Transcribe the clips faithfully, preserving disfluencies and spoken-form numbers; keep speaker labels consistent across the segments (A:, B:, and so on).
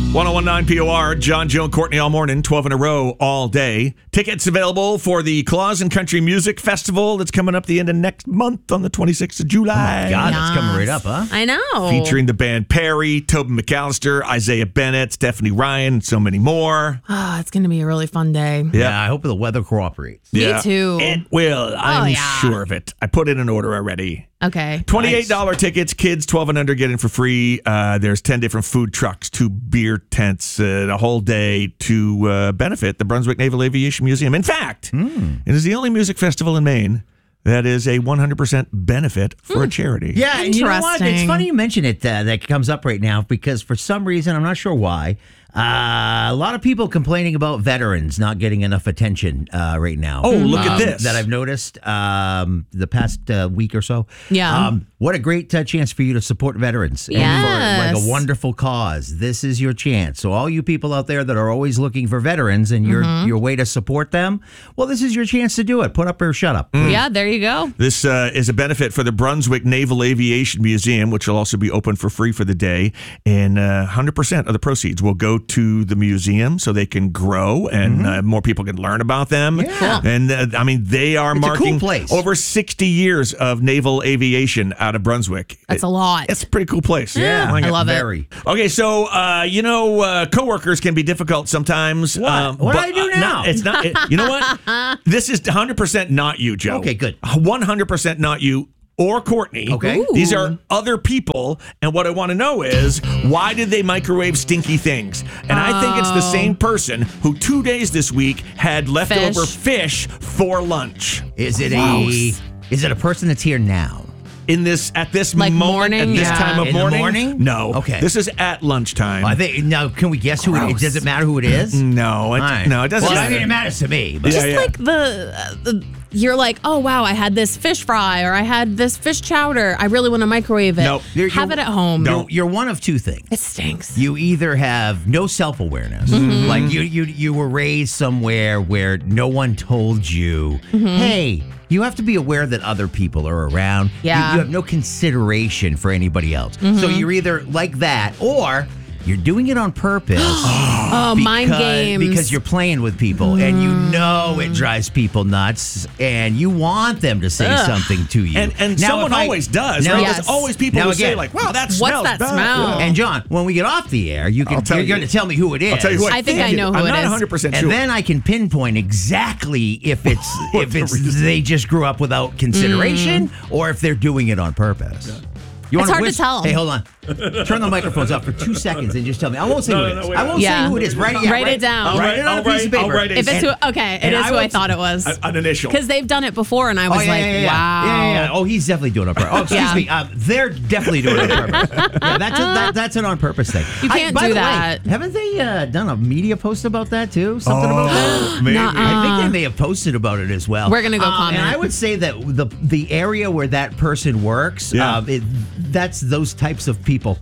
A: ten nineteen P O R, John, Joe, and Courtney all morning, twelve in a row all day. Tickets available for the Claus and Country Music Festival that's coming up the end of next month on the twenty-sixth of July.
B: Oh my God, that's coming right up, huh?
C: I know.
A: Featuring the band Perry, Tobin McAllister, Isaiah Bennett, Stephanie Ryan, and so many more.
C: Oh, it's going to be a really fun day.
A: Yeah.
B: Yeah, I hope the weather cooperates.
C: Me
A: Yeah.
C: too.
A: It will. I'm
C: yeah.
A: sure of it. I put it in order already.
C: Okay.
A: twenty-eight dollars nice. Tickets, kids twelve and under get in for free. Uh, there's ten different food trucks, two beer tents, uh, a whole day to uh, benefit the Brunswick Naval Aviation Museum. In fact, mm. it is the only music festival in Maine that is a one hundred percent benefit for mm. a charity.
B: Yeah, and you know what? It's funny you mention it. Uh, that comes up right now because for some reason, I'm not sure why, Uh, a lot of people complaining about veterans not getting enough attention uh, right now.
A: Oh, look
B: um,
A: at this.
B: That I've noticed um, the past uh, week or so.
C: Yeah.
B: Um, what a great uh, chance for you to support veterans.
C: Yes.
B: And for like a wonderful cause. This is your chance. So all you people out there that are always looking for veterans and your mm-hmm. your way to support them, well, this is your chance to do it. Put up or shut up.
C: Mm. Yeah, there you go.
A: This uh, is a benefit for the Brunswick Naval Aviation Museum, which will also be open for free for the day. And uh, one hundred percent of the proceeds will go to the museum so they can grow and mm-hmm. uh, more people can learn about them.
B: Yeah.
A: And uh, I mean, they are
B: it's
A: marking
B: a cool place.
A: over sixty years of naval aviation out of Brunswick.
C: That's
A: it,
C: a lot.
A: It's a pretty cool place.
B: Yeah,
C: I love
B: very.
A: it. Okay, so, uh, you know, uh, coworkers can be difficult sometimes.
B: What?
A: Um,
B: what
A: but,
B: do I do
A: uh,
B: now?
A: Not, it's not. It, you know what? This is one hundred percent not you, Joe.
B: Okay, good.
A: one hundred percent not you. Or Courtney.
B: Okay.
C: Ooh.
A: These are other people, and what I want to know is, why did they microwave stinky things? And oh. I think it's the same person who two days this week had leftover fish, fish for lunch.
B: Is it
A: Gross.
B: a is it a person that's here now?
A: In this at this
C: like
A: moment,
C: morning?
A: at this
C: Yeah.
A: time of
B: In
A: morning?
B: the morning?
A: No.
B: Okay.
A: This is at lunchtime.
B: I think now. Can we guess who it is? Does it matter who it is?
A: No, it,
B: right.
A: no, it doesn't
B: well,
A: matter.
B: I mean, it matters to me. But.
A: Yeah,
C: Just
A: yeah.
C: like the, uh, the, you're like, oh, wow, I had this fish fry or I had this fish chowder. I really want to microwave it.
A: Nope.
B: You're-
C: Have
B: you're-
C: it at home.
B: You're, you're one of two things.
C: It stinks.
B: You either have no self-awareness,
C: Mm-hmm.
B: like you, you you were raised somewhere where no one told you,
C: Mm-hmm.
B: hey, you have to be aware that other people are around. You-
C: Yeah.
B: You, have no consideration for anybody else.
C: Mm-hmm.
B: So you're either like that or you're doing it on purpose.
C: Oh, mind games.
B: Because you're playing with people and you know it drives people nuts and you want them to say
C: Ugh.
B: something to you.
A: And, and
B: Now,
A: someone
B: if I-
A: always does,
B: now-
A: right?
C: Yes.
A: There's always people
B: Now
A: who
B: again,
A: say, like, wow, that
C: what's
A: smells
C: that
A: bad.
C: smell?
A: Yeah.
B: And John, when we get off the air, you can
A: I'll tell
B: you're
A: you.
B: going to tell me who it is.
A: I'll tell you who
C: I think I know who
A: I'm
C: it
A: not
C: is.
A: one hundred percent
B: And
A: sure.
B: then I can pinpoint exactly if it's
A: What
B: if
A: the
B: it's
A: reason.
B: they just grew up without consideration or if they're doing it on purpose. You
C: It's
B: wanna
C: hard to
B: whis-
C: tell.
B: Hey, hold on. Turn the microphones off for two seconds and just tell me. I won't say
A: No,
B: who it
A: no,
B: is.
A: no, wait,
B: I won't
C: Yeah.
B: say who it is. Write it, yeah,
C: Write it down.
A: I'll
B: Write
A: write,
B: it on
A: I'll
B: a piece of
A: write, I'll
B: paper.
A: write a,
C: If it's
A: an,
C: who, okay, it
B: and
C: is
B: I
C: who I
B: will-
C: thought it was.
A: an initial.
C: Because they've done it before, and I was
B: Oh, yeah,
C: like,
B: yeah, yeah,
C: wow.
B: yeah. Yeah, yeah, yeah. Oh, he's definitely doing it on purpose. Oh, excuse
C: Yeah.
B: me. Um, they're definitely doing it on purpose. Yeah, that's a, that, that's an on purpose thing.
C: You can't
B: by
C: do
B: the way,
C: that.
B: haven't they uh, done a media post about that too? Something about that?
A: maybe.
C: Nuh-uh.
B: I think they may have posted about it as well.
C: We're gonna go
B: Um,
C: comment.
B: And I would say that the the area where that person works,
A: Yeah.
B: um, it, that's those types of people.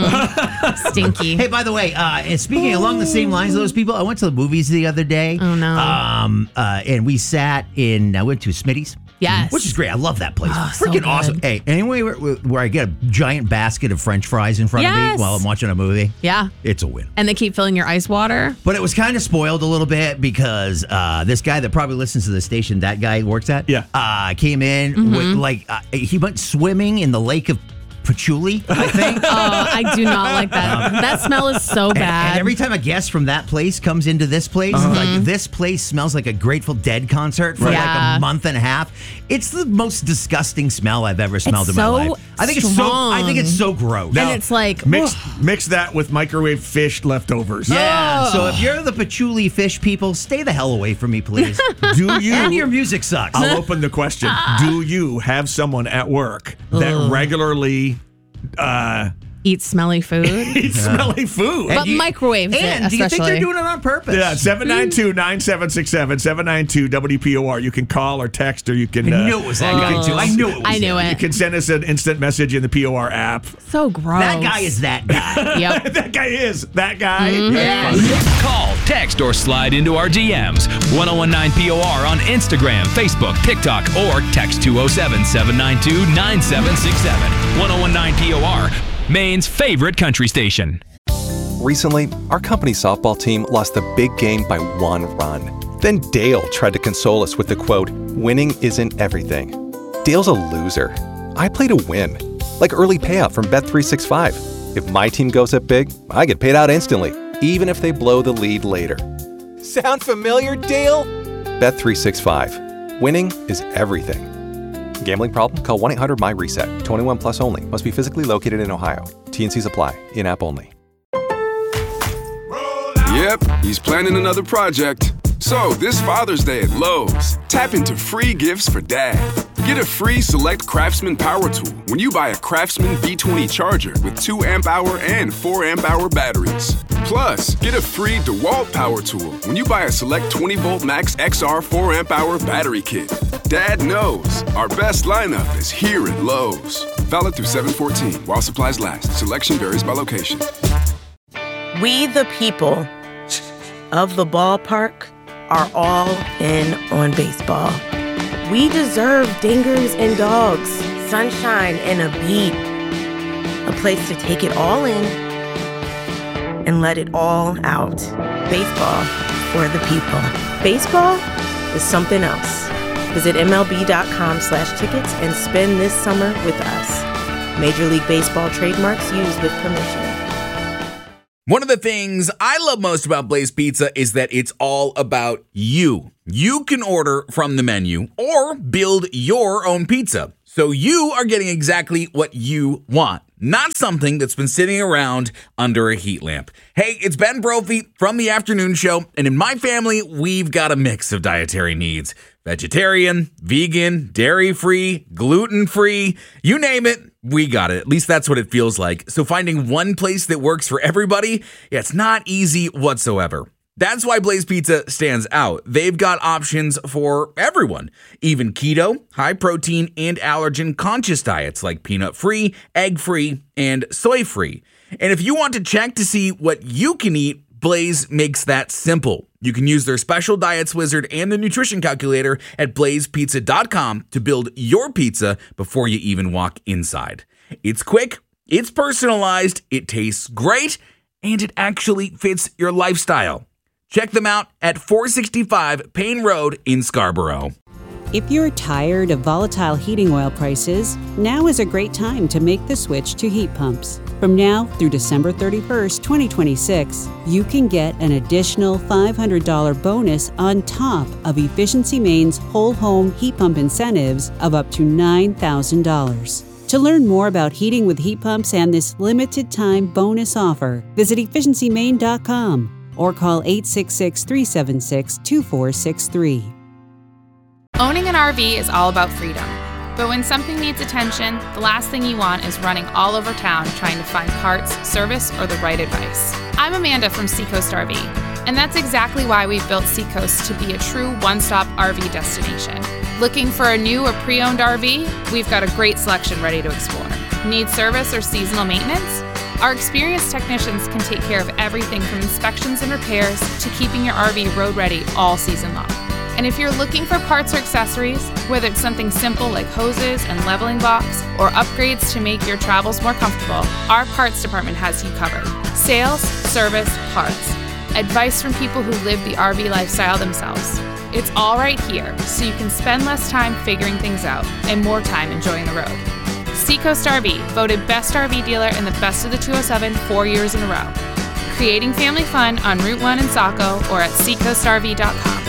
C: Stinky.
B: Hey, by the way, uh, and speaking along the same lines of those people, I went to the movies the other day.
C: Oh, no.
B: Um, uh, and we sat in. I went to Smitty's.
C: Yes.
B: Which is great. I love that place.
C: Oh, so
B: Freaking
C: good.
B: awesome. Hey, anyway, where, where I get a giant basket of French fries in front of
C: Yes.
B: me while I'm watching a movie,
C: Yeah.
B: it's a win.
C: And they keep filling your ice water.
B: But it was kind of spoiled a little bit because uh, this guy that probably listens to the station that guy works at,
A: Yeah.
B: uh, came in
C: Mm-hmm.
B: with like uh, he went swimming in the lake of patchouli, I think.
C: Oh, I do not like that. That smell is so
B: And,
C: bad.
B: and every time a guest from that place comes into this place,
C: Uh-huh.
B: like this place smells like a Grateful Dead concert for
C: Right.
B: like
C: Yeah.
B: a month and a half. It's the most disgusting smell I've ever smelled
C: It's
B: in my
C: so
B: life. I think it's so. I think it's so gross.
C: and it's like,
A: Mix, mix that with microwave fish leftovers.
B: Yeah.
C: Oh.
B: So if you're the patchouli fish people, stay the hell away from me, please.
A: Do you?
B: And your music sucks.
A: I'll open the question. Do you have someone at work that regularly uh,
C: eat smelly food.
A: eats smelly food?
C: But
B: do you-
C: microwaves it,
B: And do you think
C: especially.
B: they're doing it on purpose?
A: Yeah, seven nine two, nine seven six seven, seven nine two W P O R. You can call or text or you can...
B: I
A: uh,
B: knew it was that guy too. I knew it was
C: I knew
B: him.
C: it.
A: You can send us an instant message in the P O R app.
C: So gross.
B: That guy is that guy.
C: Yep.
A: That guy is. That guy.
B: Yeah.
D: Call, text, or slide into our D Ms. ten nineteen P O R on Instagram, Facebook, TikTok, or text two oh seven, seven nine two, nine seven six seven. ten nineteen P O R, Maine's favorite country station.
E: Recently, our company softball team lost the big game by one run. Then Dale tried to console us with the quote, "Winning isn't everything." Dale's a loser. I play to win. Like early payout from Bet three sixty-five. If my team goes up big, I get paid out instantly, even if they blow the lead later. Sound familiar, Dale? Bet three sixty-five. Winning is everything. Gambling problem? Call one eight hundred M Y reset. twenty-one plus only. Must be physically located in Ohio. T and Cs apply. In-app only.
F: Yep, he's planning another project. So, this Father's Day at Lowe's, tap into free gifts for Dad. Get a free Select Craftsman power tool when you buy a Craftsman V twenty charger with two amp hour and four amp hour batteries. Plus, get a free DeWalt power tool when you buy a Select twenty volt Max X R four amp hour battery kit. Dad knows our best lineup is here at Lowe's. Valid through seven fourteen while supplies last. Selection varies by location.
G: We the people of the ballpark are all in on baseball. We deserve dingers and dogs, sunshine and a beat. A place to take it all in and let it all out. Baseball for the people. Baseball is something else. Visit MLB.com slash tickets and spend this summer with us. Major League Baseball trademarks used with permission.
H: One of the things I love most about Blaze Pizza is that it's all about you. You can order from the menu or build your own pizza. So you are getting exactly what you want, not something that's been sitting around under a heat lamp. Hey, it's Ben Brophy from The Afternoon Show, and in my family, we've got a mix of dietary needs. Vegetarian, vegan, dairy-free, gluten-free, you name it, we got it. At least that's what it feels like. So finding one place that works for everybody, yeah, it's not easy whatsoever. That's why Blaze Pizza stands out. They've got options for everyone, even keto, high protein, and allergen conscious diets like peanut-free, egg-free, and soy-free. And if you want to check to see what you can eat, Blaze makes that simple. You can use their special diets wizard and the nutrition calculator at blaze pizza dot com to build your pizza before you even walk inside. It's quick, it's personalized, it tastes great, and it actually fits your lifestyle. Check them out at four sixty-five Payne Road in Scarborough.
I: If you're tired of volatile heating oil prices, now is a great time to make the switch to heat pumps. From now through December thirty-first, twenty twenty-six, you can get an additional five hundred dollars bonus on top of Efficiency Maine's whole home heat pump incentives of up to nine thousand dollars. To learn more about heating with heat pumps and this limited time bonus offer, visit efficiency maine dot com or call eight six six, three seven six, two four six three.
J: Owning an R V is all about freedom. But when something needs attention, the last thing you want is running all over town trying to find parts, service, or the right advice. I'm Amanda from Seacoast R V, and that's exactly why we've built Seacoast to be a true one-stop R V destination. Looking for a new or pre-owned R V? We've got a great selection ready to explore. Need service or seasonal maintenance? Our experienced technicians can take care of everything from inspections and repairs to keeping your R V road ready all season long. And if you're looking for parts or accessories, whether it's something simple like hoses and leveling blocks or upgrades to make your travels more comfortable, our parts department has you covered. Sales, service, parts. Advice from people who live the R V lifestyle themselves. It's all right here, so you can spend less time figuring things out and more time enjoying the road. Seacoast R V, voted Best R V Dealer in the Best of the two oh seven four years in a row. Creating family fun on Route one in Saco or at seacoast r v dot com.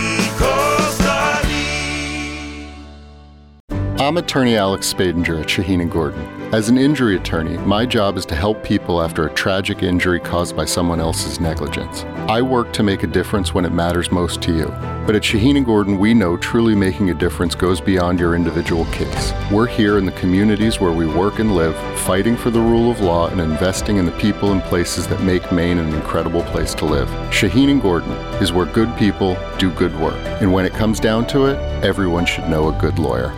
K: I'm attorney Alex Spadinger at Shaheen and Gordon. As an injury attorney, my job is to help people after a tragic injury caused by someone else's negligence. I work to make a difference when it matters most to you. But at Shaheen and Gordon, we know truly making a difference goes beyond your individual case. We're here in the communities where we work and live, fighting for the rule of law and investing in the people and places that make Maine an incredible place to live. Shaheen and Gordon is where good people do good work. And when it comes down to it, everyone should know a good lawyer.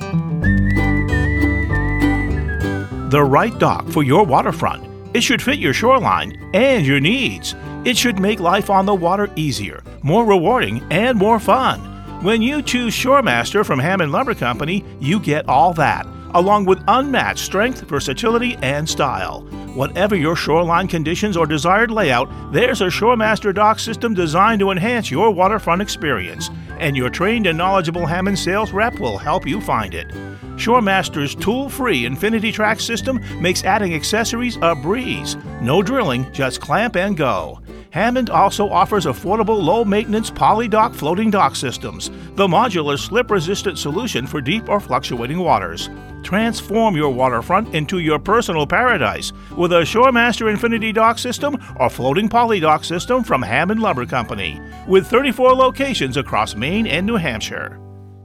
L: The right dock for your waterfront. It should fit your shoreline and your needs. It should make life on the water easier, more rewarding, and more fun. When you choose Shoremaster from Hammond Lumber Company, you get all that, along with unmatched strength, versatility, and style. Whatever your shoreline conditions or desired layout, there's a ShoreMaster dock system designed to enhance your waterfront experience, and your trained and knowledgeable Hammond sales rep will help you find it. ShoreMaster's tool-free Infinity Track system makes adding accessories a breeze. No drilling, just clamp and go. Hammond also offers affordable low-maintenance poly-dock floating dock systems, the modular slip-resistant solution for deep or fluctuating waters. Transform your waterfront into your personal paradise with a ShoreMaster Infinity Dock system or floating poly dock system from Hammond Lumber Company, with thirty-four locations across Maine and New Hampshire.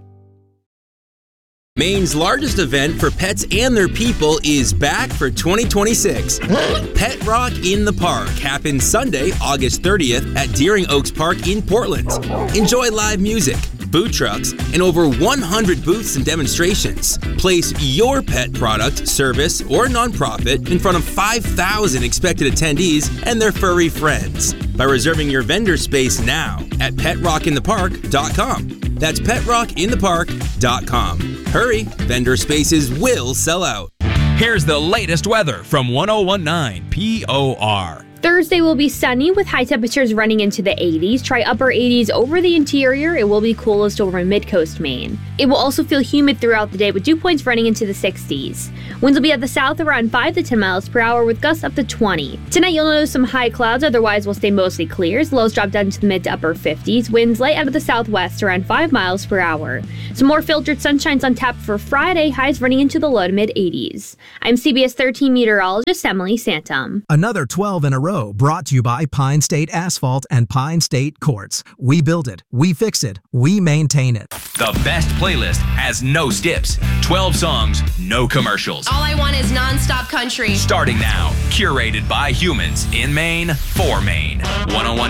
M: Maine's largest event for pets and their people is back for twenty twenty-six. Pet Rock in the Park happens Sunday, August thirtieth at Deering Oaks Park in Portland. Enjoy live music, food trucks, and over one hundred booths and demonstrations. Place your pet product, service, or nonprofit in front of five thousand expected attendees and their furry friends by reserving your vendor space now at pet rock in the park dot com. That's pet rock in the park dot com. Hurry, vendor spaces will sell out.
D: Here's the latest weather from one oh one point nine P O R.
N: Thursday will be sunny with high temperatures running into the eighties. Try upper eighties over the interior. It will be coolest over mid-coast Maine. It will also feel humid throughout the day with dew points running into the sixties. Winds will be at the south around five to ten miles per hour with gusts up to twenty. Tonight you'll notice some high clouds, otherwise will stay mostly clear. Lows drop down to the mid to upper fifties. Winds light out of the southwest around five miles per hour. Some more filtered sunshine's on tap for Friday, highs running into the low to mid eighties. I'm C B S thirteen meteorologist Emily Santum.
O: Another twelve in a row brought to you by Pine State Asphalt and Pine State Quartz. We build it, we fix it, we maintain it.
D: The best playlist has no skips. twelve songs, no commercials.
P: All I want is nonstop country.
D: Starting now, curated by humans in Maine for Maine. one oh one